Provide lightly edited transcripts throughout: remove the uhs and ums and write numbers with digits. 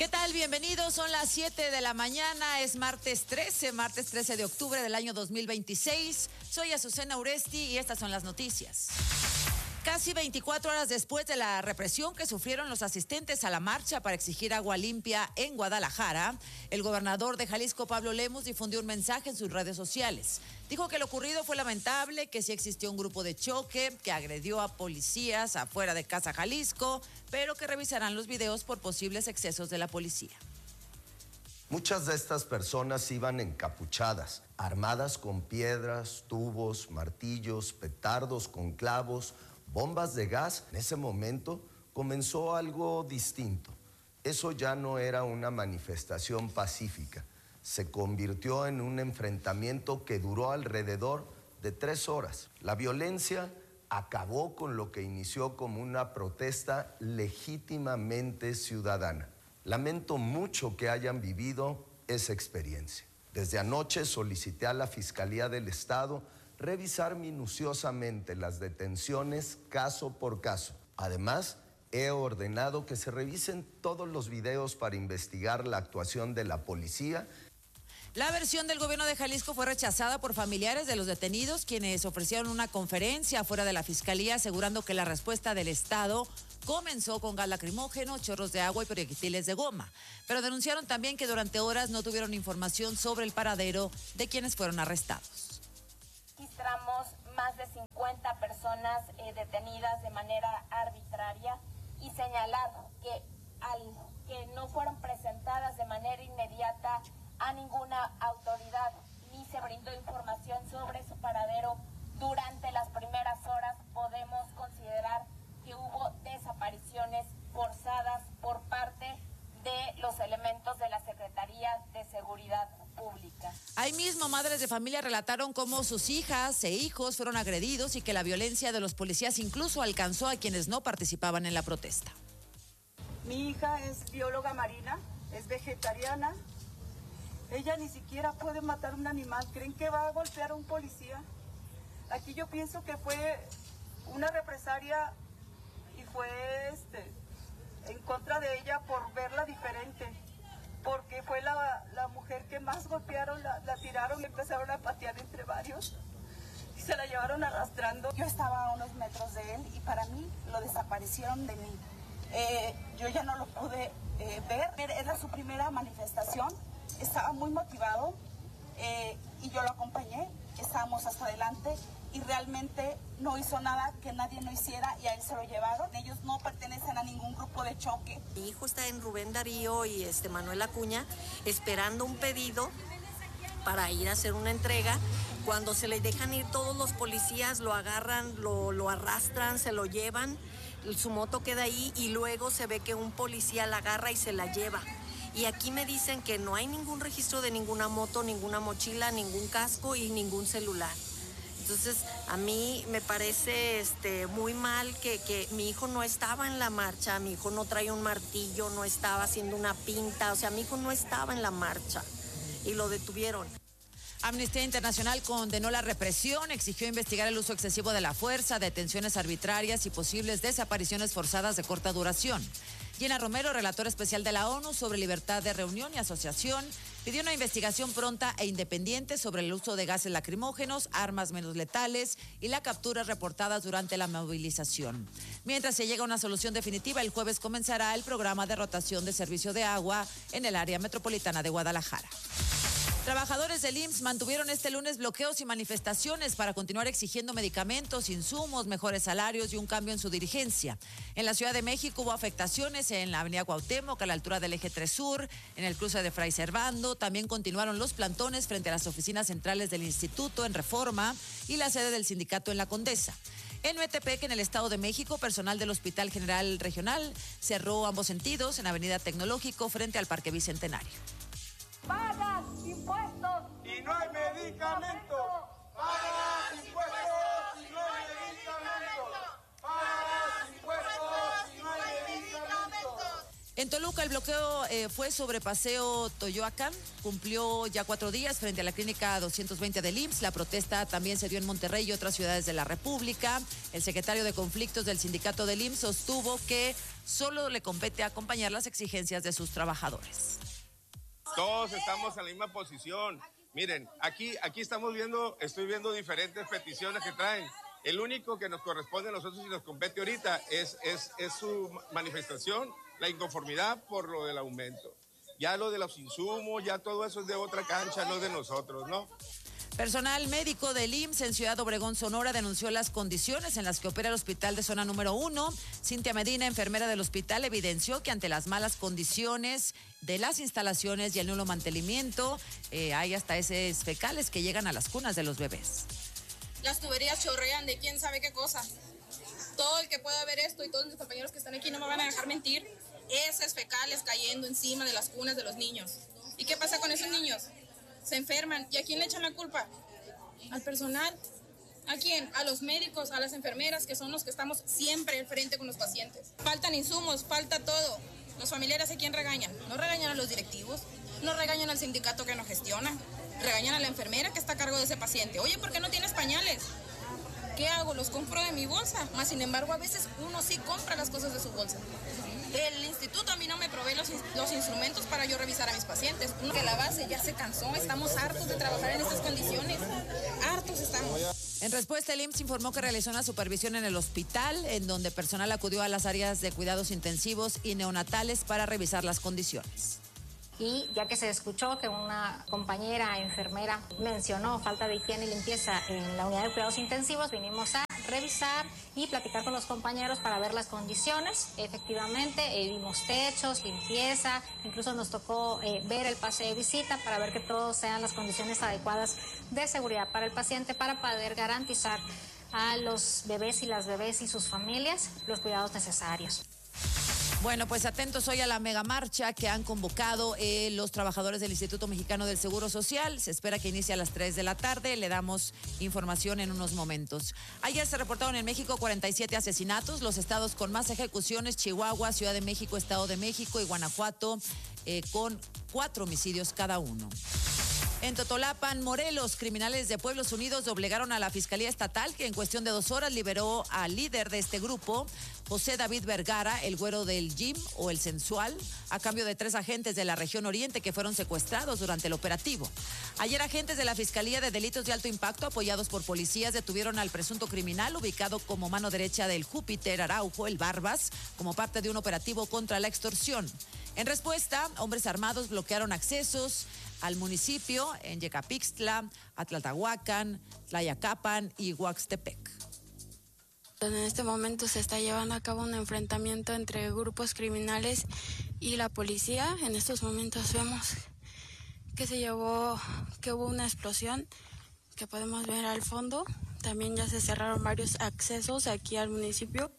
¿Qué tal? Bienvenidos, son las 7 de la mañana, es martes 13 de octubre del año 2026. Soy Azucena Uresti y estas son las noticias. Casi 24 horas después de la represión que sufrieron los asistentes a la marcha para exigir agua limpia en Guadalajara, el gobernador de Jalisco, Pablo Lemus, difundió un mensaje en sus redes sociales. Dijo que lo ocurrido fue lamentable, que sí existió un grupo de choque que agredió a policías afuera de Casa Jalisco, pero que revisarán los videos por posibles excesos de la policía. Muchas de estas personas iban encapuchadas, armadas con piedras, tubos, martillos, petardos con clavos, bombas de gas. En ese momento comenzó algo distinto. Eso ya no era una manifestación pacífica. Se convirtió en un enfrentamiento que duró alrededor de 3 horas. La violencia acabó con lo que inició como una protesta legítimamente ciudadana. Lamento mucho que hayan vivido esa experiencia. Desde anoche solicité a la Fiscalía del Estado revisar minuciosamente las detenciones caso por caso. Además, he ordenado que se revisen todos los videos para investigar la actuación de la policía. La versión del gobierno de Jalisco fue rechazada por familiares de los detenidos, quienes ofrecieron una conferencia fuera de la Fiscalía asegurando que la respuesta del Estado comenzó con gas lacrimógeno, chorros de agua y proyectiles de goma. Pero denunciaron también que durante horas no tuvieron información sobre el paradero de quienes fueron arrestados. Registramos más de 50 personas detenidas de manera arbitraria y señalar que al que no fueron presentadas de manera inmediata a ninguna autoridad ni se brindó información sobre su paradero durante las primeras horas, podemos considerar que hubo desapariciones forzadas por parte de los elementos de la Secretaría de Seguridad Pública. Ahí mismo, madres de familia relataron cómo sus hijas e hijos fueron agredidos y que la violencia de los policías incluso alcanzó a quienes no participaban en la protesta. Mi hija es bióloga marina, es vegetariana. Ella ni siquiera puede matar un animal. ¿Creen que va a golpear a un policía? Aquí yo pienso que fue una represalia y fue en contra de ella por verla diferente, porque fue la mujer que más golpearon, la tiraron y empezaron a patear entre varios y se la llevaron arrastrando. Yo estaba a unos metros de él y para mí lo desaparecieron de mí. Yo ya no lo pude ver. Era su primera manifestación, estaba muy motivado y yo lo acompañé, estábamos hasta adelante y realmente no hizo nada que nadie no hiciera y a él se lo llevaron. Ellos no pertenecen a ningún grupo de choque. Mi hijo está en Rubén Darío y Manuel Acuña esperando un pedido para ir a hacer una entrega. Cuando se le dejan ir todos los policías, lo agarran, lo arrastran, se lo llevan, su moto queda ahí y luego se ve que un policía la agarra y se la lleva. Y aquí me dicen que no hay ningún registro de ninguna moto, ninguna mochila, ningún casco y ningún celular. Entonces, a mí me parece muy mal que mi hijo no estaba en la marcha, mi hijo no traía un martillo, no estaba haciendo una pinta, o sea, mi hijo no estaba en la marcha y lo detuvieron. Amnistía Internacional condenó la represión, exigió investigar el uso excesivo de la fuerza, detenciones arbitrarias y posibles desapariciones forzadas de corta duración. Gina Romero, relatora especial de la ONU sobre libertad de reunión y asociación, pidió una investigación pronta e independiente sobre el uso de gases lacrimógenos, armas menos letales y las capturas reportadas durante la movilización. Mientras se llega a una solución definitiva, el jueves comenzará el programa de rotación de servicio de agua en el área metropolitana de Guadalajara. Trabajadores del IMSS mantuvieron este lunes bloqueos y manifestaciones para continuar exigiendo medicamentos, insumos, mejores salarios y un cambio en su dirigencia. En la Ciudad de México hubo afectaciones en la avenida Cuauhtémoc, a la altura del Eje 3 Sur, en el cruce de Fray Servando. También continuaron los plantones frente a las oficinas centrales del Instituto en Reforma y la sede del sindicato en La Condesa. En Metepec, en el Estado de México, personal del Hospital General Regional cerró ambos sentidos en Avenida Tecnológico frente al Parque Bicentenario. Pagas impuestos y no hay medicamentos. Pagas impuestos y no hay medicamentos. Pagas impuestos y no hay medicamentos. En Toluca el bloqueo fue sobre Paseo Toyoacán, cumplió ya 4 días frente a la clínica 220 del IMSS. La protesta también se dio en Monterrey y otras ciudades de la República. El secretario de Conflictos del sindicato del IMSS sostuvo que solo le compete acompañar las exigencias de sus trabajadores. Todos estamos en la misma posición. Miren, aquí estoy viendo diferentes peticiones que traen. El único que nos corresponde a nosotros y nos compete ahorita es su manifestación, la inconformidad por lo del aumento. Ya lo de los insumos, ya todo eso es de otra cancha, no es de nosotros, ¿no? Personal médico del IMSS en Ciudad Obregón, Sonora, denunció las condiciones en las que opera el hospital de zona número 1. Cintia Medina, enfermera del hospital, evidenció que ante las malas condiciones de las instalaciones y el nulo mantenimiento, hay hasta heces fecales que llegan a las cunas de los bebés. Las tuberías chorrean de quién sabe qué cosa. Todo el que pueda ver esto y todos mis compañeros que están aquí no me van a dejar mentir. Heces fecales cayendo encima de las cunas de los niños. ¿Y qué pasa con esos niños? Se enferman. ¿Y a quién le echan la culpa? ¿Al personal? ¿A quién? A los médicos, a las enfermeras, que son los que estamos siempre al frente con los pacientes. Faltan insumos, falta todo. Los familiares, ¿a quién regañan? No regañan a los directivos, no regañan al sindicato que nos gestiona, regañan a la enfermera que está a cargo de ese paciente. Oye, ¿por qué no tienes pañales? ¿Qué hago? Los compro de mi bolsa. Más sin embargo, a veces uno sí compra las cosas de su bolsa. El instituto a mí no me provee los instrumentos para yo revisar a mis pacientes. Uno que la base ya se cansó, estamos hartos de trabajar en estas condiciones. Hartos estamos. En respuesta, el IMSS informó que realizó una supervisión en el hospital, en donde personal acudió a las áreas de cuidados intensivos y neonatales para revisar las condiciones. Y ya que se escuchó que una compañera enfermera mencionó falta de higiene y limpieza en la unidad de cuidados intensivos, vinimos a revisar y platicar con los compañeros para ver las condiciones. Efectivamente, vimos techos, limpieza, incluso nos tocó ver el pase de visita para ver que todos sean las condiciones adecuadas de seguridad para el paciente, para poder garantizar a los bebés y las bebés y sus familias los cuidados necesarios. Bueno, pues atentos hoy a la megamarcha que han convocado los trabajadores del Instituto Mexicano del Seguro Social. Se espera que inicie a las 3 de la tarde. Le damos información en unos momentos. Ayer se reportaron en México 47 asesinatos. Los estados con más ejecuciones: Chihuahua, Ciudad de México, Estado de México y Guanajuato, con 4 homicidios cada uno. En Totolapan, Morelos, criminales de Pueblos Unidos doblegaron a la Fiscalía Estatal, que en cuestión de 2 horas liberó al líder de este grupo, José David Vergara, el güero del gym o el sensual, a cambio de 3 agentes de la región oriente que fueron secuestrados durante el operativo. Ayer, agentes de la Fiscalía de Delitos de Alto Impacto, apoyados por policías, detuvieron al presunto criminal ubicado como mano derecha del Júpiter Araujo, el Barbas, como parte de un operativo contra la extorsión. En respuesta, hombres armados bloquearon accesos al municipio en Yecapixtla, Atlaltahuacán, Tlayacapan y Huaxtepec. En este momento se está llevando a cabo un enfrentamiento entre grupos criminales y la policía. En estos momentos vemos que hubo una explosión que podemos ver al fondo. También ya se cerraron varios accesos aquí al municipio.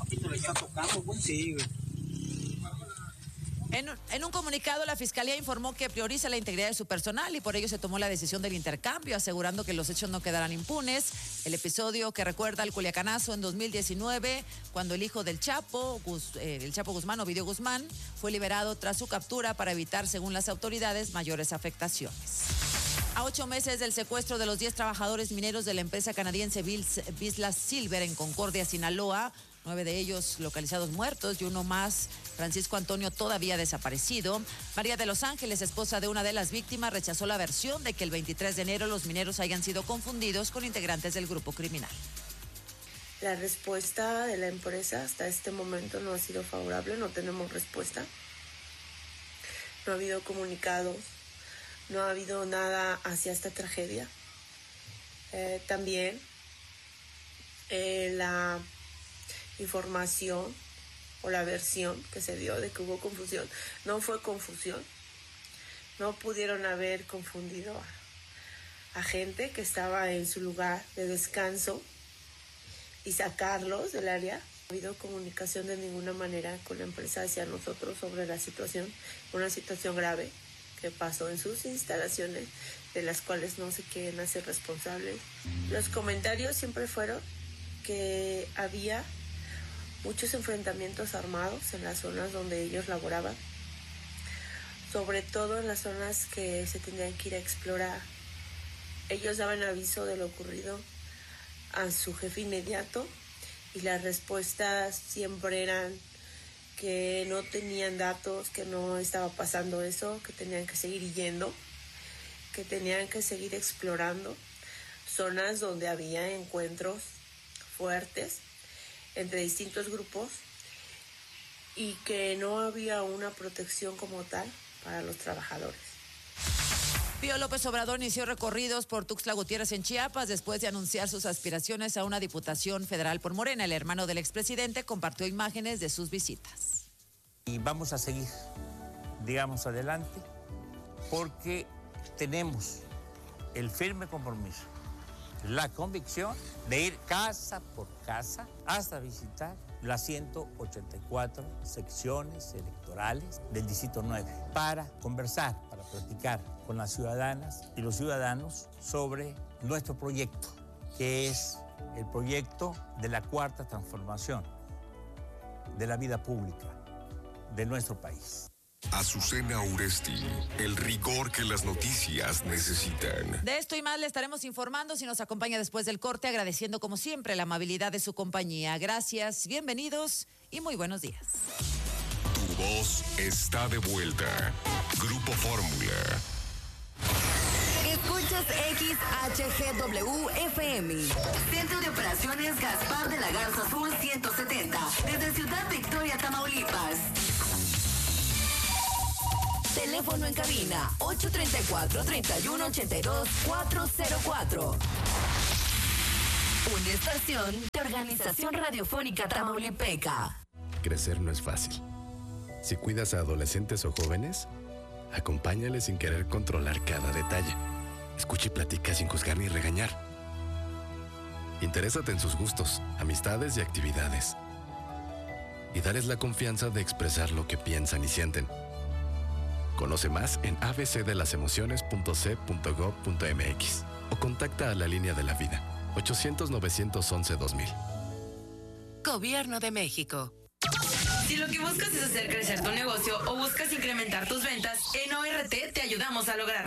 En un comunicado, la Fiscalía informó que prioriza la integridad de su personal y por ello se tomó la decisión del intercambio, asegurando que los hechos no quedarán impunes. El episodio que recuerda al Culiacanazo en 2019, cuando el hijo del Chapo, el Chapo Guzmán, Ovidio Guzmán, fue liberado tras su captura para evitar, según las autoridades, mayores afectaciones. A 8 meses del secuestro de los 10 trabajadores mineros de la empresa canadiense Vizsla Silver en Concordia, Sinaloa, 9 de ellos localizados muertos y uno más, Francisco Antonio, todavía desaparecido. María de Los Ángeles, esposa de una de las víctimas, rechazó la versión de que el 23 de enero los mineros hayan sido confundidos con integrantes del grupo criminal. La respuesta de la empresa hasta este momento no ha sido favorable, no tenemos respuesta. No ha habido comunicados, no ha habido nada hacia esta tragedia. También la información o la versión que se dio de que hubo confusión, no fue confusión, no pudieron haber confundido a gente que estaba en su lugar de descanso y sacarlos del área. No ha habido comunicación de ninguna manera con la empresa hacia nosotros sobre la situación, una situación grave que pasó en sus instalaciones, de las cuales no se quieren hacer responsables. Los comentarios siempre fueron que había muchos enfrentamientos armados en las zonas donde ellos laboraban, sobre todo en las zonas que se tenían que ir a explorar. Ellos daban aviso de lo ocurrido a su jefe inmediato y las respuestas siempre eran que no tenían datos, que no estaba pasando eso, que tenían que seguir yendo, que tenían que seguir explorando zonas donde había encuentros fuertes entre distintos grupos y que no había una protección como tal para los trabajadores. Pío López Obrador inició recorridos por Tuxtla Gutiérrez en Chiapas después de anunciar sus aspiraciones a una diputación federal por Morena. El hermano del expresidente compartió imágenes de sus visitas. Y vamos a seguir, digamos, adelante, porque tenemos el firme compromiso, la convicción de ir casa por casa hasta visitar las 184 secciones electorales del Distrito 9 para conversar, para platicar con las ciudadanas y los ciudadanos sobre nuestro proyecto, que es el proyecto de la cuarta transformación de la vida pública de nuestro país. Azucena Uresti, el rigor que las noticias necesitan. De esto y más le estaremos informando si nos acompaña después del corte, agradeciendo como siempre la amabilidad de su compañía. Gracias, bienvenidos y muy buenos días. Tu voz está de vuelta. Grupo Fórmula. Escuchas XHGW FM. Centro de Operaciones Gaspar de la Garza Sur 170. Desde Ciudad Victoria, Tamaulipas. Teléfono en cabina 834-3182-404. Una estación de Organización Radiofónica Tamaulipeca. Crecer no es fácil. Si cuidas a adolescentes o jóvenes, acompáñales sin querer controlar cada detalle. Escucha y platica sin juzgar ni regañar. Interésate en sus gustos, amistades y actividades. Y dales la confianza de expresar lo que piensan y sienten. Conoce más en abcdelasemociones.c.gov.mx o contacta a la Línea de la Vida, 800-911-2000. Gobierno de México. Si lo que buscas es hacer crecer tu negocio o buscas incrementar tus ventas, en ORT te ayudamos a lograrlo.